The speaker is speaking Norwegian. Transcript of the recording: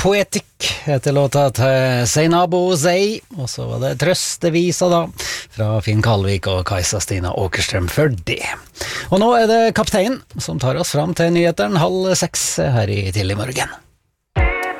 Poetic heter låta til Seinabo Zei, og så var det Trøstevisa da, fra Finn Kalvik og Kajsa Stina Åkerstrøm for det. Og nå er det Kapteinen som tar oss fram til nyheteren 5:30 her i Tidlig morgen.